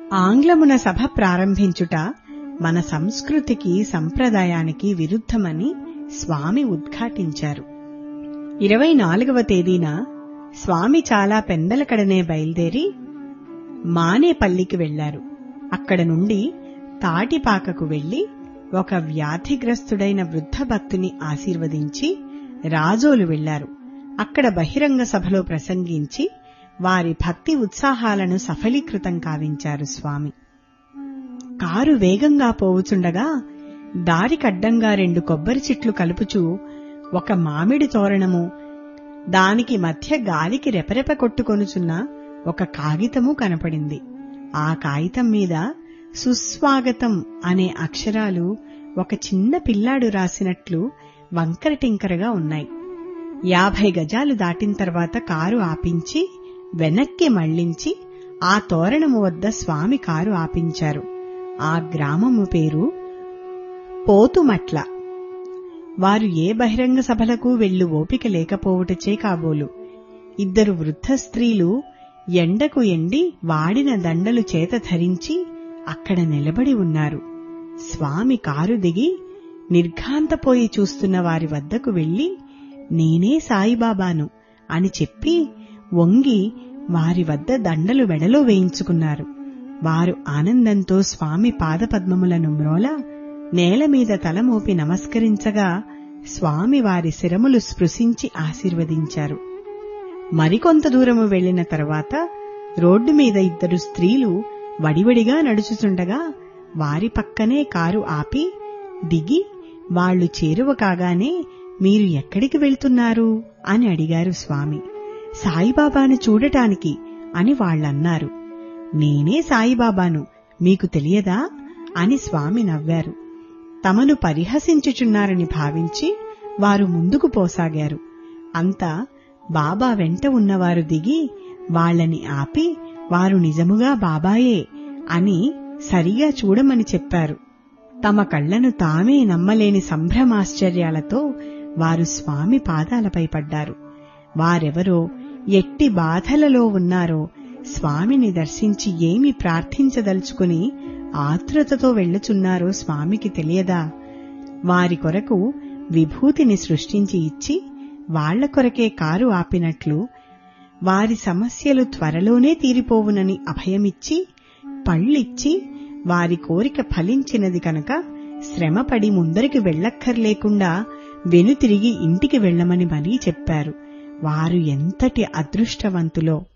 ఆంగ్లమున సభ ప్రారంభించుట మన సంస్కృతికి సంప్రదాయానికి విరుద్ధమని స్వామి ఉద్ఘాటించారు. 24వ తేదీన స్వామి చాలా పెందలకడనే బయలుదేరి మానేపల్లికి వెళ్లారు. అక్కడ నుండి తాటిపాకకు వెళ్లి ఒక వ్యాధిగ్రస్తుడైన వృద్ధ భక్తుని ఆశీర్వదించి రాజోలు వెళ్లారు. అక్కడ బహిరంగ సభలో ప్రసంగించి వారి భక్తి ఉత్సాహాలను సఫలీకృతం కావించారు స్వామి. కారు వేగంగా పోవుచుండగా దారికడ్డంగా 2 కొబ్బరి చెట్లు కలుపుచూ ఒక మామిడి తోరణము, దానికి మధ్య గాలికి రెపరెప కొట్టుకొనుచున్న ఒక కాగితము కనపడింది. ఆ కాగితం మీద సుస్వాగతం అనే అక్షరాలు ఒక చిన్న పిల్లాడు రాసినట్లు వంకరటింకరగా ఉన్నాయి. 50 గజాలు దాటిన తర్వాత కారు ఆపించి వెనక్కి మళ్లించి ఆ తోరణము వద్ద స్వామి కారు ఆపించారు. ఆ గ్రామము పేరు పోతుమట్ల. వారు ఏ బహిరంగ సభలకు వెళ్లు ఓపిక లేకపోవుటచే కాబోలు 2 వృద్ధ స్త్రీలు ఎండకు ఎండి వాడిన దండలు చేత ధరించి అక్కడ నిలబడి ఉన్నారు. స్వామి కారు దిగి నిర్ఘాంతపోయి చూస్తున్న వారి వద్దకు వెళ్లి, నేనే సాయిబాబాను అని చెప్పి వంగి వారి వద్ద దండలు మెడలో వేయించుకున్నారు. వారు ఆనందంతో స్వామి పాదపద్మములను మ్రోల నేలమీద తలమోపి నమస్కరించగా స్వామి వారి శిరములు స్పృశించి ఆశీర్వదించారు. మరికొంత దూరము వెళ్లిన తర్వాత రోడ్డు మీద 2 స్త్రీలు వడివడిగా నడుచుచుండగా వారి పక్కనే కారు ఆపి దిగి వాళ్లు చేరువ కాగానే, మీరు ఎక్కడికి వెళ్తున్నారు అని అడిగారు స్వామి. సాయిబాబాను చూడటానికి అని వాళ్లన్నారు. నేనే సాయిబాబాను, మీకు తెలియదా అని స్వామి నవ్వారు. తమను పరిహసించుచున్నారని భావించి వారు ముందుకు పోసాగారు. అంతా బాబా వెంట ఉన్నవారు దిగి వాళ్లని ఆపి, వారు నిజముగా బాబాయే అని సరిగా చూడమని చెప్పారు. తమ కళ్లను తామే నమ్మలేని సంభ్రమాశ్చర్యాలతో వారు స్వామి పాదాలపై పడ్డారు. వారెవరో, ఎట్టి బాధలలో ఉన్నారో స్వామిని దర్శించి ఏమి ప్రార్థించదలుచుకుని ఆతృతతో వెళ్లుచున్నారో స్వామికి తెలియదా? వారి కొరకు విభూతిని సృష్టించి ఇచ్చి వాళ్ల కొరకే కారు ఆపినట్లు వారి సమస్యలు త్వరలోనే తీరిపోవునని అభయమిచ్చి పళ్ళిచ్చి వారి కోరిక ఫలించినది కనుక శ్రమపడి ముందరికి వెళ్లక్కర్లేకుండా వెనుతిరిగి ఇంటికి వెళ్లమని మరీ చెప్పారు. వారు ఎంతటి అదృష్టవంతులో!